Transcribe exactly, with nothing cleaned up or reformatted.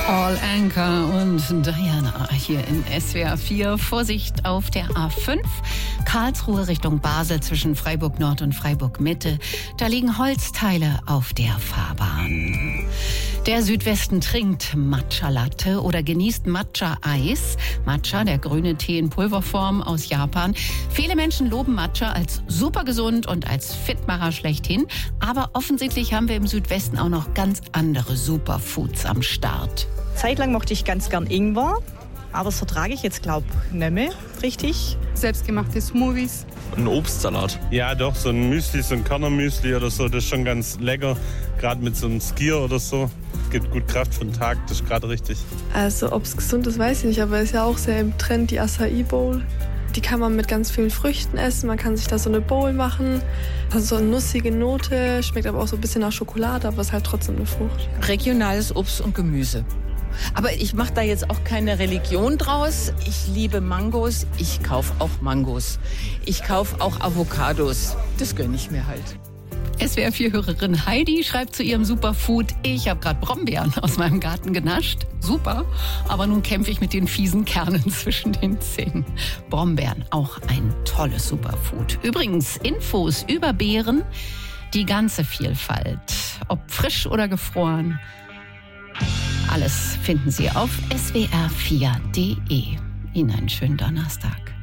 All Anchor und Diana hier in S W R vier. Vorsicht auf der A fünf, Karlsruhe Richtung Basel zwischen Freiburg Nord und Freiburg Mitte. Da liegen Holzteile auf der Fahrbahn. Der Südwesten trinkt Matcha-Latte oder genießt Matcha-Eis. Matcha, der grüne Tee in Pulverform aus Japan. Viele Menschen loben Matcha als super gesund und als Fitmacher schlechthin. Aber offensichtlich haben wir im Südwesten auch noch ganz andere Superfoods am Start. Zeitlang mochte ich ganz gern Ingwer, aber das vertrage ich jetzt, glaube ich, nicht mehr richtig. Selbstgemachte Smoothies. Ein Obstsalat. Ja, doch, so ein Müsli, so ein Körnermüsli oder so, das ist schon ganz lecker. Gerade mit so einem Skier oder so. Gibt gut Kraft für den Tag, das ist gerade richtig. Also, ob es gesund ist, weiß ich nicht, aber ist ja auch sehr im Trend, die Acai Bowl. Die kann man mit ganz vielen Früchten essen. Man kann sich da so eine Bowl machen. Also so eine nussige Note, schmeckt aber auch so ein bisschen nach Schokolade, aber ist halt trotzdem eine Frucht. Regionales Obst und Gemüse. Aber ich mache da jetzt auch keine Religion draus. Ich liebe Mangos, ich kaufe auch Mangos. Ich kaufe auch Avocados. Das gönne ich mir halt. S W R vier-Hörerin Heidi schreibt zu ihrem Superfood: Ich habe gerade Brombeeren aus meinem Garten genascht. Super, aber nun kämpfe ich mit den fiesen Kernen zwischen den Zähnen. Brombeeren, auch ein tolles Superfood. Übrigens, Infos über Beeren, die ganze Vielfalt, ob frisch oder gefroren. Alles finden Sie auf S W R vier punkt de. Ihnen einen schönen Donnerstag.